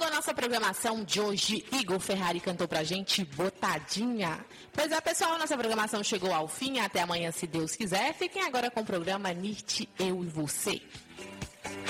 Encerrando a nossa programação de hoje, Igor Ferrari cantou pra gente Botadinha. Pois é, pessoal, nossa programação chegou ao fim. Até amanhã, se Deus quiser. Fiquem agora com o programa NIRT Eu e Você.